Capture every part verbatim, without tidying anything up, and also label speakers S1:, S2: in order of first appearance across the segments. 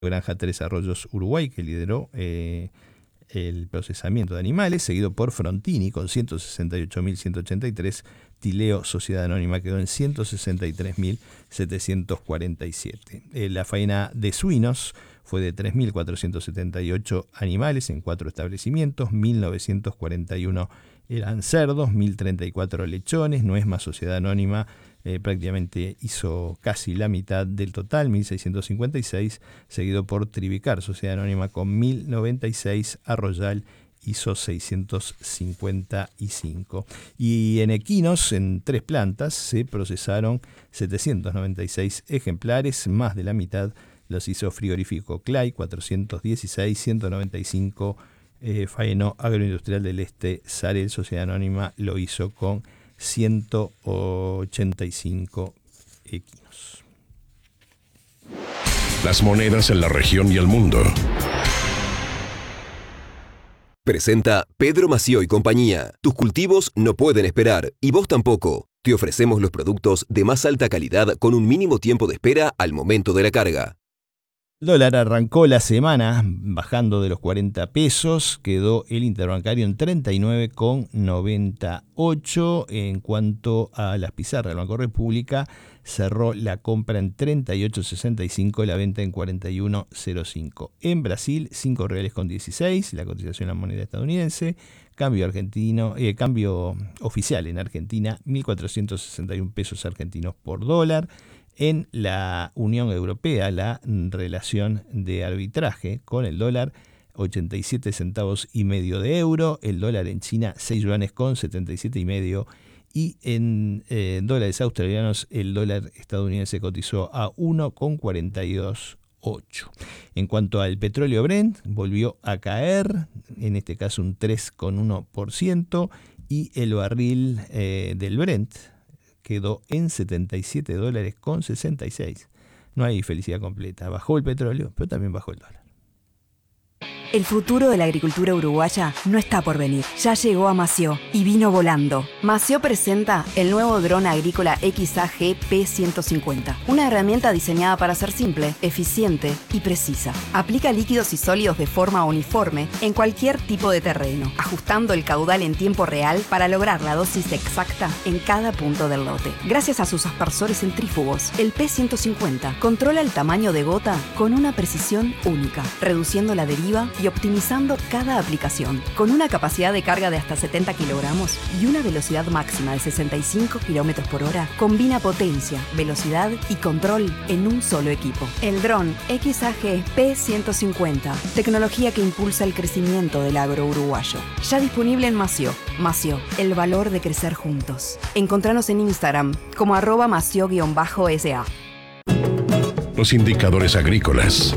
S1: Granja Tres Arroyos Uruguay, que lideró eh, el procesamiento de animales, seguido por Frontini con ciento sesenta y ocho mil ciento ochenta y tres, Tileo Sociedad Anónima quedó en ciento sesenta y tres mil setecientos cuarenta y siete. Eh, la faena de suinos fue de tres mil cuatrocientos setenta y ocho animales en cuatro establecimientos, mil novecientos cuarenta y uno eran cerdos, mil treinta y cuatro lechones. Nuesma Sociedad Anónima eh, prácticamente hizo casi la mitad del total, mil seiscientos cincuenta y seis, seguido por Trivicar Sociedad Anónima con mil noventa y seis, Arroyal hizo seiscientos cincuenta y cinco. Y en equinos, en tres plantas, se procesaron setecientos noventa y seis ejemplares, más de la mitad los hizo Frigorífico Clay, cuatrocientos dieciséis, ciento noventa y cinco eh, faenó Agroindustrial del Este, Sarel Sociedad Anónima lo hizo con ciento ochenta y cinco equinos.
S2: Las monedas en la región y el mundo.
S3: Presenta Pedro Mació y compañía. Tus cultivos no pueden esperar y vos tampoco. Te ofrecemos los productos de más alta calidad con un mínimo tiempo de espera al momento de la carga.
S1: El dólar arrancó la semana bajando de los cuarenta pesos, quedó el interbancario en treinta y nueve con noventa y ocho. En cuanto a las pizarras del Banco República, cerró la compra en treinta y ocho sesenta y cinco, la venta en cuarenta y uno cero cinco. En Brasil, cinco reales con dieciséis, la cotización en la moneda estadounidense. Cambio argentino, eh, cambio oficial en Argentina, mil cuatrocientos sesenta y uno pesos argentinos por dólar. En la Unión Europea, la relación de arbitraje con el dólar, ochenta y siete centavos y medio de euro. El dólar en China, seis yuanes con setenta y siete y medio. Y en eh, dólares australianos, el dólar estadounidense cotizó a uno con cuarenta y dos ocho. En cuanto al petróleo Brent, volvió a caer, en este caso un tres con uno por ciento. Y el barril eh, del Brent quedó en setenta y siete dólares con sesenta y seis. No hay felicidad completa. Bajó el petróleo, pero también bajó el dólar.
S4: El futuro de la agricultura uruguaya no está por venir. Ya llegó a Mació y vino volando. Mació presenta el nuevo dron agrícola X A G P ciento cincuenta. Una herramienta diseñada para ser simple, eficiente y precisa. Aplica líquidos y sólidos de forma uniforme en cualquier tipo de terreno, ajustando el caudal en tiempo real para lograr la dosis exacta en cada punto del lote. Gracias a sus aspersores centrífugos, el P ciento cincuenta controla el tamaño de gota con una precisión única, reduciendo la deriva y optimizando cada aplicación. Con una capacidad de carga de hasta setenta kilogramos y una velocidad máxima de sesenta y cinco kilómetros por hora, combina potencia, velocidad y control en un solo equipo. El dron X A G P ciento cincuenta, tecnología que impulsa el crecimiento del agro uruguayo. Ya disponible en Mació. Mació, el valor de crecer juntos. Encontranos en Instagram como arroba mació-S A.
S2: Los indicadores agrícolas.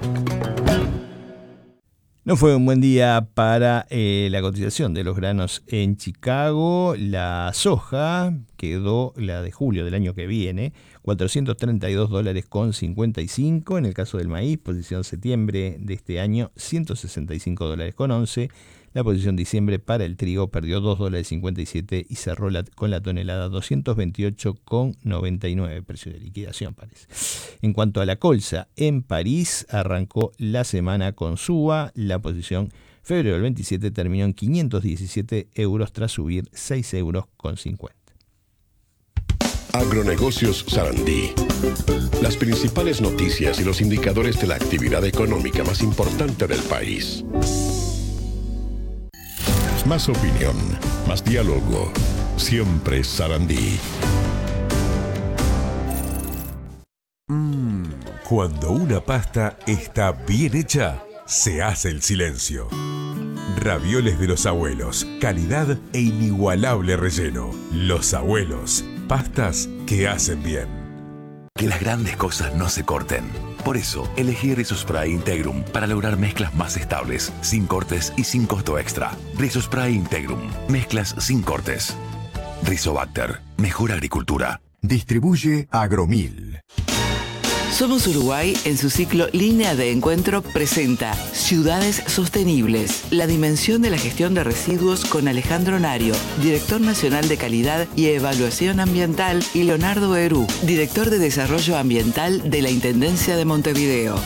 S1: No fue un buen día para eh, la cotización de los granos en Chicago. La soja quedó, la de julio del año que viene, cuatrocientos treinta y dos dólares con cincuenta y cinco. En el caso del maíz, posición septiembre de este año, ciento sesenta y cinco dólares con once. La posición diciembre para el trigo perdió dos dólares cincuenta y siete y cerró la, con la tonelada doscientos veintiocho con noventa y nueve, precio de liquidación parece. En cuanto a la colza, en París arrancó la semana con suba. La posición febrero del veintisiete terminó en quinientos diecisiete euros tras subir seis euros con cincuenta.
S2: Agronegocios Sarandí. Las principales noticias y los indicadores de la actividad económica más importante del país. Más opinión, más diálogo. Siempre Sarandí.
S5: Mmm, cuando una pasta está bien hecha, se hace el silencio. Ravioles de los abuelos, calidad e inigualable relleno. Los abuelos, pastas que hacen bien.
S6: Que las grandes cosas no se corten. Por eso, elegí Rizospray Integrum para lograr mezclas más estables, sin cortes y sin costo extra. Rizospray Integrum, mezclas sin cortes. Rizobacter, mejor agricultura.
S7: Distribuye Agromil.
S8: Somos Uruguay, en su ciclo Línea de Encuentro, presenta Ciudades Sostenibles, la dimensión de la gestión de residuos con Alejandro Nario, Director Nacional de Calidad y Evaluación Ambiental, y Leonardo Herú, Director de Desarrollo Ambiental de la Intendencia de Montevideo.